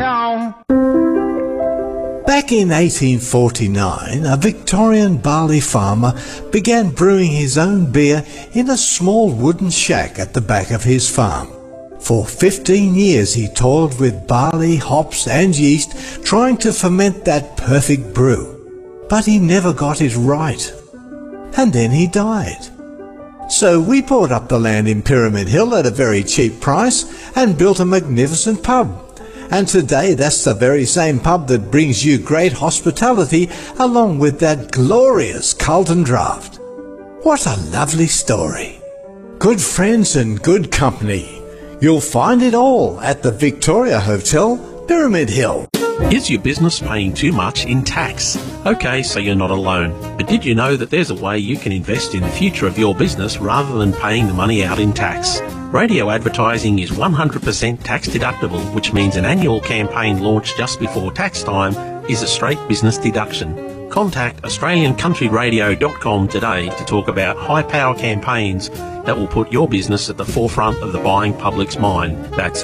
Back in 1849, a Victorian barley farmer began brewing his own beer in a small wooden shack at the back of his farm. For 15 years he toiled with barley, hops and yeast, trying to ferment that perfect brew. But he never got it right. And then he died. So we bought up the land in Pyramid Hill at a very cheap price and built a magnificent pub. And today that's the very same pub that brings you great hospitality along with that glorious Carlton Draft. What a lovely story. Good friends and good company. You'll find it all at the Victoria Hotel, Pyramid Hill. Is your business paying too much in tax? Okay, so you're not alone. But did you know that there's a way you can invest in the future of your business rather than paying the money out in tax? Radio advertising is 100% tax deductible, which means an annual campaign launched just before tax time is a straight business deduction. Contact AustralianCountryRadio.com today to talk about high-power campaigns that will put your business at the forefront of the buying public's mind. That's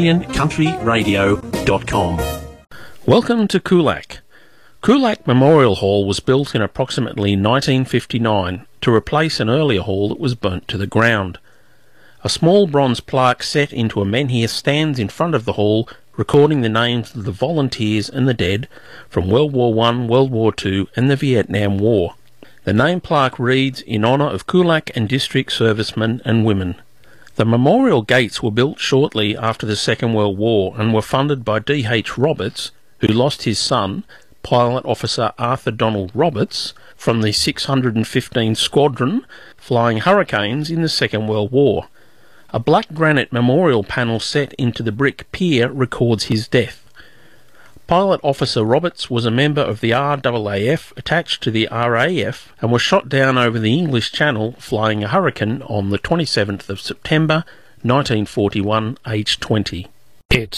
AustralianCountryRadio.com. Welcome to Coolac. Coolac Memorial Hall was built in approximately 1959 to replace an earlier hall that was burnt to the ground. A small bronze plaque set into a menhir stands in front of the hall, recording the names of the volunteers and the dead from World War I, World War II and the Vietnam War. The name plaque reads, "In honour of Coolac and district servicemen and women." The memorial gates were built shortly after the Second World War and were funded by D.H. Roberts, who lost his son, Pilot Officer Arthur Donald Roberts, from the 615 Squadron flying Hurricanes in the Second World War. A black granite memorial panel set into the brick pier records his death. Pilot Officer Roberts was a member of the RAAF attached to the RAF and was shot down over the English Channel flying a Hurricane on the 27th of September 1941, aged 20. It's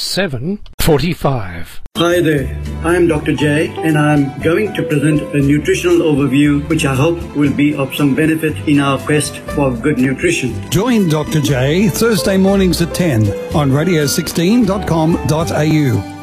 7:45. Hi there, I'm Dr. J and I'm going to present a nutritional overview which I hope will be of some benefit in our quest for good nutrition. Join Dr. J Thursday mornings at 10 on radio16.com.au.